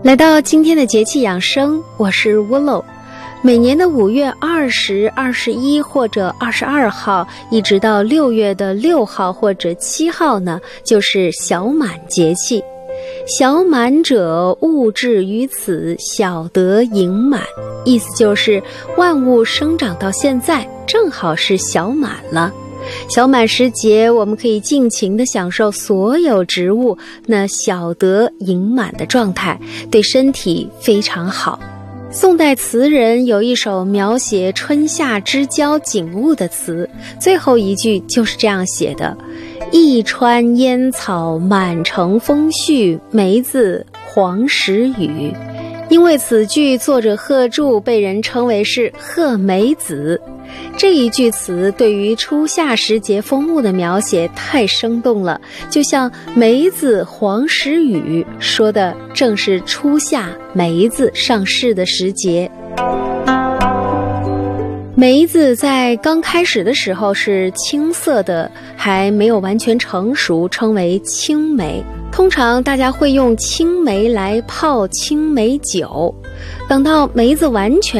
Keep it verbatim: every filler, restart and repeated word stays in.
来到今天的节气养生，我是 Willow。每年的五月二十、二十一或者二十二号，一直到六月的六号或者七号呢，就是小满节气。小满者，物至于此，小得盈满。意思就是万物生长到现在，正好是小满了。小满时节，我们可以尽情地享受所有植物那小得盈满的状态，对身体非常好。宋代词人有一首描写春夏之交景物的词，最后一句就是这样写的：一川烟草满城风絮，梅子黄时雨。因为此句作者贺铸被人称为是贺梅子。这一句词对于初夏时节风物的描写太生动了，就像梅子黄时雨，说的正是初夏梅子上市的时节。梅子在刚开始的时候是青色的，还没有完全成熟，称为青梅。通常大家会用青梅来泡青梅酒，等到梅子完全